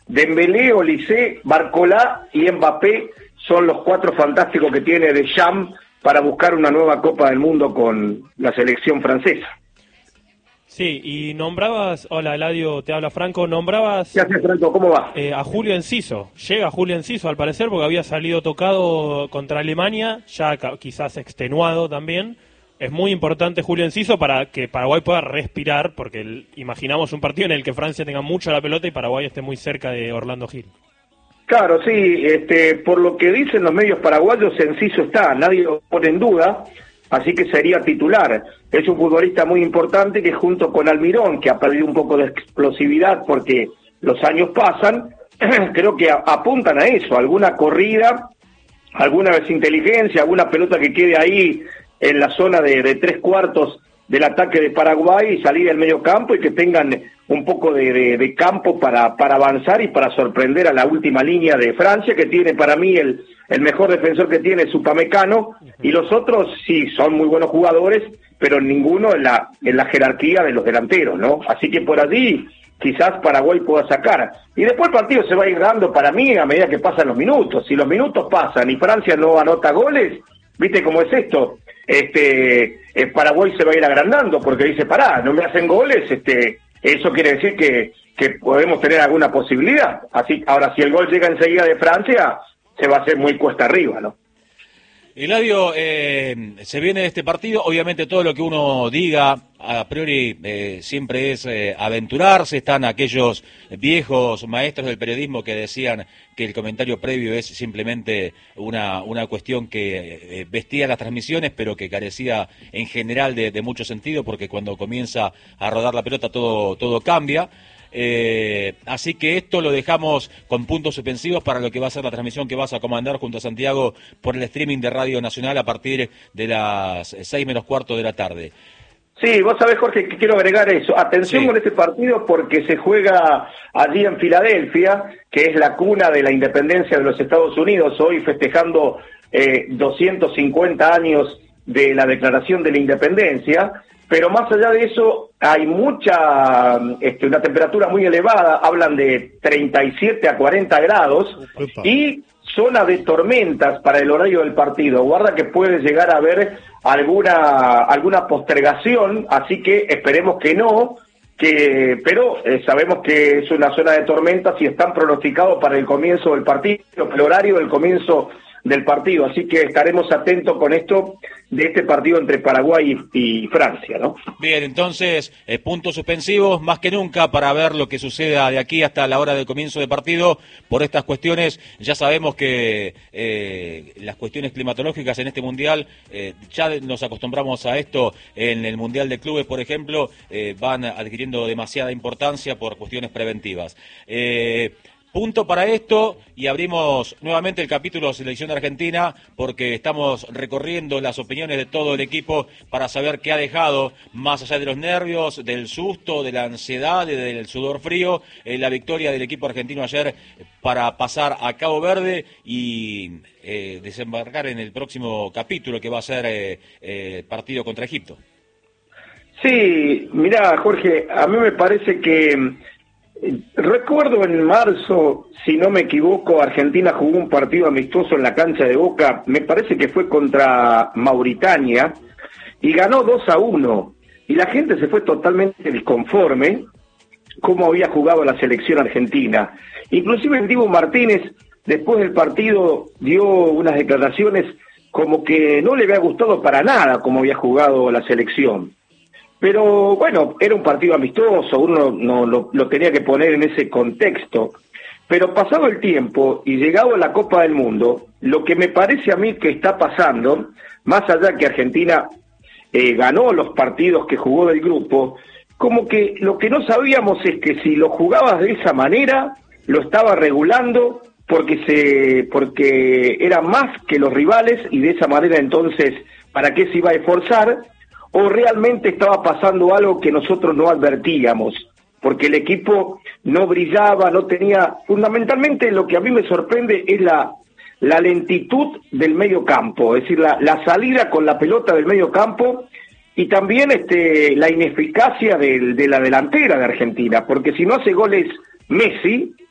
Dembélé, Olise, Barcola y Mbappé son los 4 fantásticos que tiene Deschamps para buscar una nueva Copa del Mundo con la selección francesa. Sí, y nombrabas, hola Eladio, te habla Franco, nombrabas... ¿Qué haces, Franco? ¿Cómo va? A Julio Enciso. Llega Julio Enciso al parecer porque había salido tocado contra Alemania, ya quizás extenuado también. Es muy importante Julio Enciso para que Paraguay pueda respirar, porque imaginamos un partido en el que Francia tenga mucho la pelota y Paraguay esté muy cerca de Orlando Gil. Claro, sí, por lo que dicen los medios paraguayos, Enciso está, nadie lo pone en duda, así que sería titular. Es un futbolista muy importante que junto con Almirón, que ha perdido un poco de explosividad porque los años pasan, creo que apuntan a eso, alguna corrida, alguna desinteligencia, alguna pelota que quede ahí en la zona de 3/4 del ataque de Paraguay y salir del medio campo y que tengan un poco de campo para avanzar y para sorprender a la última línea de Francia, que tiene para mí el mejor defensor que tiene es Upamecano, y los otros sí son muy buenos jugadores, pero ninguno en la jerarquía de los delanteros, ¿no? Así que por allí quizás Paraguay pueda sacar. Y después el partido se va a ir dando para mí a medida que pasan los minutos. Si los minutos pasan y Francia no anota goles, ¿viste cómo es esto? Paraguay se va a ir agrandando porque dice, pará, no me hacen goles, eso quiere decir que podemos tener alguna posibilidad. Así, ahora, si el gol llega enseguida de Francia, se va a hacer muy cuesta arriba, ¿no? Eladio, se viene este partido, obviamente todo lo que uno diga a priori siempre es aventurarse. Están aquellos viejos maestros del periodismo que decían que el comentario previo es simplemente una cuestión que vestía las transmisiones, pero que carecía en general de mucho sentido, porque cuando comienza a rodar la pelota todo cambia. Así que esto lo dejamos con puntos suspensivos para lo que va a ser la transmisión que vas a comandar junto a Santiago por el streaming de Radio Nacional a partir de las 6:45 de la tarde. Sí, vos sabés, Jorge, que quiero agregar eso. Atención Sí. con este partido porque se juega allí en Filadelfia, que es la cuna de la independencia de los Estados Unidos, hoy festejando 250 años de la Declaración de la Independencia. Pero más allá de eso, hay una temperatura muy elevada, hablan de 37 a 40 grados, y zona de tormentas para el horario del partido. Guarda que puede llegar a haber alguna postergación, así que esperemos que no, pero sabemos que es una zona de tormentas y están pronosticados para el comienzo del partido, el horario del comienzo del partido, así que estaremos atentos con esto de este partido entre Paraguay y Francia, ¿no? Bien, entonces, puntos suspensivos más que nunca para ver lo que suceda de aquí hasta la hora del comienzo del partido. Por estas cuestiones, ya sabemos que las cuestiones climatológicas en este Mundial, ya nos acostumbramos a esto en el Mundial de Clubes, por ejemplo, van adquiriendo demasiada importancia por cuestiones preventivas. Punto para esto y abrimos nuevamente el capítulo Selección Argentina porque estamos recorriendo las opiniones de todo el equipo para saber qué ha dejado, más allá de los nervios, del susto, de la ansiedad, del sudor frío, la victoria del equipo argentino ayer para pasar a Cabo Verde y desembarcar en el próximo capítulo que va a ser partido contra Egipto. Sí, mirá, Jorge, a mí me parece que recuerdo en marzo, si no me equivoco, Argentina jugó un partido amistoso en la cancha de Boca, me parece que fue contra Mauritania, y ganó 2-1, y la gente se fue totalmente disconforme cómo había jugado la selección argentina. Inclusive el Dibu Martínez, después del partido, dio unas declaraciones como que no le había gustado para nada cómo había jugado la selección. Pero bueno, era un partido amistoso, uno no lo tenía que poner en ese contexto. Pero pasado el tiempo y llegado a la Copa del Mundo, lo que me parece a mí que está pasando, más allá que Argentina ganó los partidos que jugó del grupo, como que lo que no sabíamos es que si lo jugabas de esa manera, lo estaba regulando porque era más que los rivales y de esa manera entonces, ¿para qué se iba a esforzar? O realmente estaba pasando algo que nosotros no advertíamos, porque el equipo no brillaba, no tenía... Fundamentalmente lo que a mí me sorprende es la lentitud del medio campo, es decir, la salida con la pelota del medio campo y también la ineficacia de la delantera de Argentina, porque si no hace goles Messi,